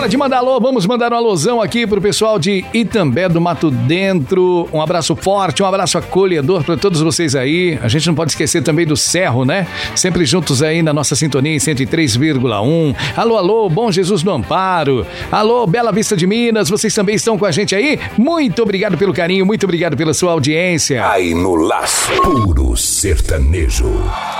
Pode mandar alô, vamos mandar um alôzão aqui pro pessoal de Itambé do Mato Dentro. Um abraço forte, um abraço acolhedor para todos vocês aí. A gente não pode esquecer também do Cerro, né? Sempre juntos aí na nossa sintonia em 103,1. Alô, alô, Bom Jesus do Amparo. Alô, Bela Vista de Minas, vocês também estão com a gente aí? Muito obrigado pelo carinho, muito obrigado pela sua audiência. Aí no Laço, puro sertanejo.